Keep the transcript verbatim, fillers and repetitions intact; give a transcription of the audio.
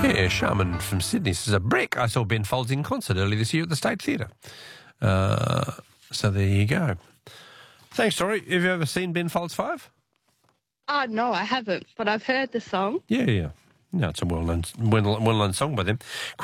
Yeah, Shaman from Sydney says, a brick. I saw Ben Folds in concert early this year at the State Theatre. Uh, so there you go. Thanks, Tori. Have you ever seen Ben Folds Five? Oh, no, I haven't, but I've heard the song. Yeah, yeah. No, it's a well-known, well-known song by them.